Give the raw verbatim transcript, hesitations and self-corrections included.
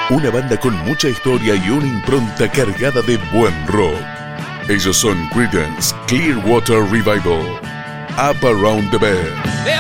Una banda con mucha historia y una impronta cargada de buen rock. Ellos son Creedence Clearwater Revival. Up Around the Bend.